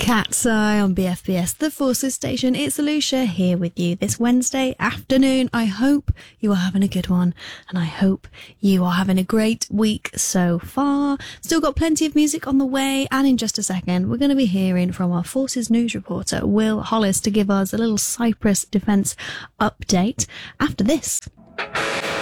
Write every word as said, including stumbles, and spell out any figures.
Cat's Eye on B F B S, the Forces Station. It's Alicia here with you this Wednesday afternoon. I hope you are having a good one, and I hope you are having a great week so far. Still got plenty of music on the way, and in just a second we're going to be hearing from our Forces news reporter Will Hollis to give us a little Cyprus defence update after this.